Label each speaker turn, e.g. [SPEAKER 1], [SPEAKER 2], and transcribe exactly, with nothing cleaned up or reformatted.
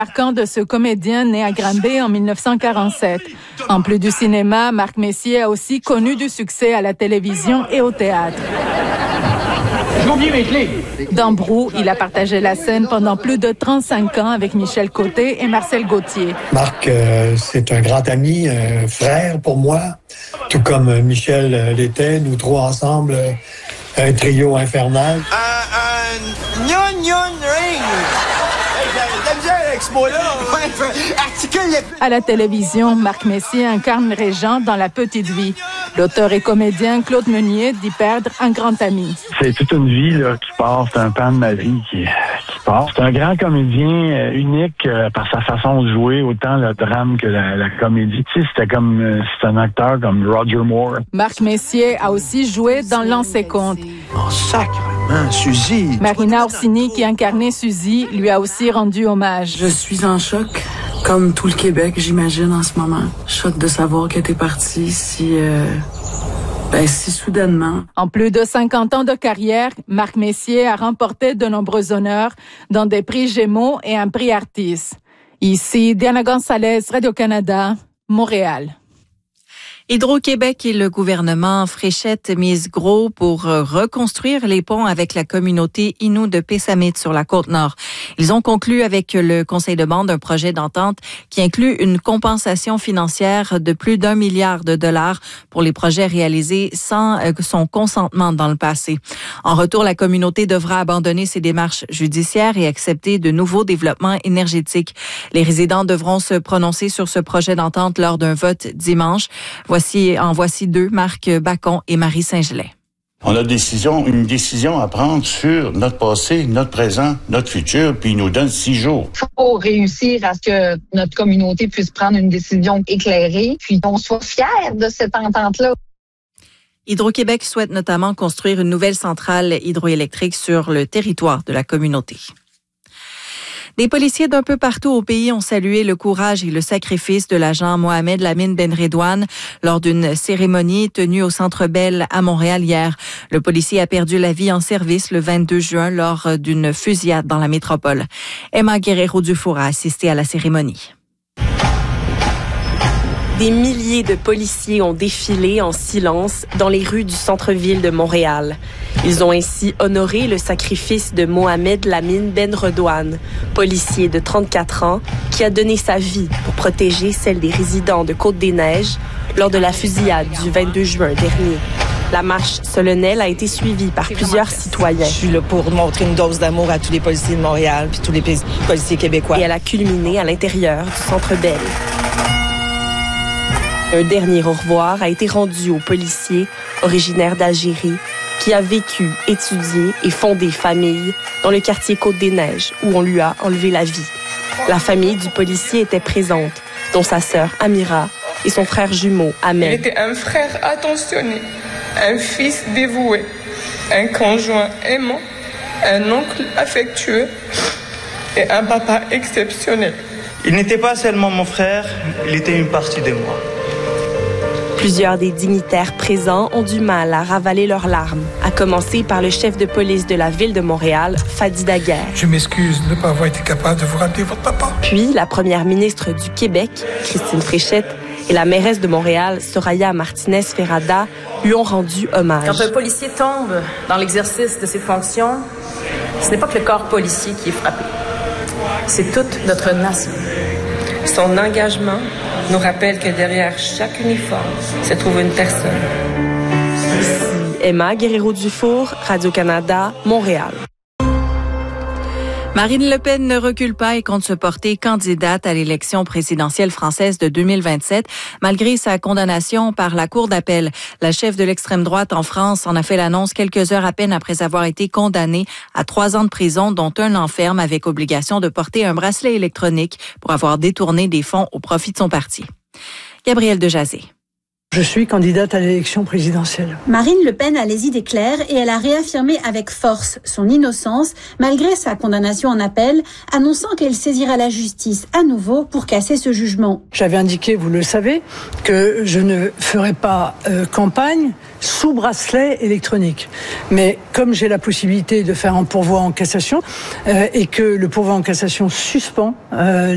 [SPEAKER 1] Marquant de ce comédien né à Granby en mille neuf cent quarante-sept. En plus du cinéma, Marc Messier a aussi connu du succès à la télévision et au théâtre. Dans Brou, il a partagé la scène pendant plus de trente-cinq ans avec Michel Côté et Marcel Gauthier.
[SPEAKER 2] Marc, euh, c'est un grand ami, un frère pour moi, tout comme Michel euh, l'était, nous trois ensemble, euh, un trio infernal.
[SPEAKER 3] Un gnon gnon ring!
[SPEAKER 1] À la télévision, Marc Messier incarne Régent dans La Petite Vie. L'auteur et comédien Claude Meunier dit perdre un grand ami.
[SPEAKER 4] C'est toute une vie là, qui passe, c'est un pan de ma vie qui, qui passe. C'est un grand comédien euh, unique euh, par sa façon de jouer, autant le drame que la, la comédie. Tu sais, c'était comme euh, c'est un acteur comme Roger Moore.
[SPEAKER 1] Marc Messier a aussi joué dans Lancer compte.
[SPEAKER 3] Oh, sacrément, Suzy!
[SPEAKER 1] Marina Orsini, qui incarnait Suzy, lui a aussi rendu hommage.
[SPEAKER 5] Je suis en choc, comme tout le Québec, j'imagine, en ce moment. Choc de savoir qu'elle était partie si, euh, ben, si soudainement.
[SPEAKER 1] En plus de cinquante ans de carrière, Marc Messier a remporté de nombreux honneurs dans des prix Gémeaux et un prix Artis. Ici, Diana Gonzalez, Radio-Canada, Montréal.
[SPEAKER 6] Hydro-Québec et le gouvernement Fréchette misent gros pour reconstruire les ponts avec la communauté Innu de Pessamit sur la Côte-Nord. Ils ont conclu avec le conseil de bande un projet d'entente qui inclut une compensation financière de plus d'un milliard de dollars pour les projets réalisés sans son consentement dans le passé. En retour, la communauté devra abandonner ses démarches judiciaires et accepter de nouveaux développements énergétiques. Les résidents devront se prononcer sur ce projet d'entente lors d'un vote dimanche. Voici, en voici deux, Marc Bacon et Marie Saint-Gelais.
[SPEAKER 7] On a décision, une décision à prendre sur notre passé, notre présent, notre futur, puis il nous donne six jours.
[SPEAKER 8] Il faut réussir à ce que notre communauté puisse prendre une décision éclairée, puis qu'on soit fiers de cette entente-là.
[SPEAKER 6] Hydro-Québec souhaite notamment construire une nouvelle centrale hydroélectrique sur le territoire de la communauté. Des policiers d'un peu partout au pays ont salué le courage et le sacrifice de l'agent Mohamed Lamine Benredouane lors d'une cérémonie tenue au Centre Bell à Montréal hier. Le policier a perdu la vie en service le vingt-deux juin lors d'une fusillade dans la métropole. Emma Guerrero-Dufour a assisté à la cérémonie.
[SPEAKER 9] Des milliers de policiers ont défilé en silence dans les rues du centre-ville de Montréal. Ils ont ainsi honoré le sacrifice de Mohamed Lamine Benredouane, policier de trente-quatre ans, qui a donné sa vie pour protéger celle des résidents de Côte-des-Neiges lors de la fusillade du vingt-deux juin dernier. La marche solennelle a été suivie par plusieurs citoyens.
[SPEAKER 10] Je suis là pour montrer une dose d'amour à tous les policiers de Montréal puis tous les policiers québécois.
[SPEAKER 9] Et elle a culminé à l'intérieur du Centre Bell. Un dernier au revoir a été rendu aux policiers originaires d'Algérie qui a vécu, étudié et fondé famille dans le quartier Côte-des-Neiges où on lui a enlevé la vie. La famille du policier était présente, dont sa sœur Amira et son frère jumeau Ahmed.
[SPEAKER 11] Il était un frère attentionné, un fils dévoué, un conjoint aimant, un oncle affectueux et un papa exceptionnel.
[SPEAKER 12] Il n'était pas seulement mon frère, il était une partie de moi.
[SPEAKER 9] Plusieurs des dignitaires présents ont du mal à ravaler leurs larmes, à commencer par le chef de police de la ville de Montréal, Fadi Daguerre.
[SPEAKER 13] Je m'excuse de ne pas avoir été capable de vous rappeler votre papa.
[SPEAKER 9] Puis la première ministre du Québec, Christine Fréchette, et la mairesse de Montréal, Soraya Martinez-Ferrada, lui ont rendu hommage.
[SPEAKER 14] Quand un policier tombe dans l'exercice de ses fonctions, ce n'est pas que le corps policier qui est frappé. C'est toute notre nation.
[SPEAKER 11] Son engagement nous rappelle que derrière chaque uniforme se trouve une personne.
[SPEAKER 9] Ici Emma Guerrero-Dufour, Radio-Canada, Montréal.
[SPEAKER 6] Marine Le Pen ne recule pas et compte se porter candidate à l'élection présidentielle française de deux mille vingt-sept, malgré sa condamnation par la Cour d'appel. La chef de l'extrême droite en France en a fait l'annonce quelques heures à peine après avoir été condamnée à trois ans de prison, dont un an ferme avec obligation de porter un bracelet électronique pour avoir détourné des fonds au profit de son parti. Gabrielle Dejazé.
[SPEAKER 15] Je suis candidate à l'élection présidentielle.
[SPEAKER 16] Marine Le Pen a les idées claires et elle a réaffirmé avec force son innocence malgré sa condamnation en appel, annonçant qu'elle saisira la justice à nouveau pour casser ce jugement.
[SPEAKER 15] J'avais indiqué, vous le savez, que je ne ferai pas euh, campagne sous bracelet électronique. Mais comme j'ai la possibilité de faire un pourvoi en cassation euh, et que le pourvoi en cassation suspend euh,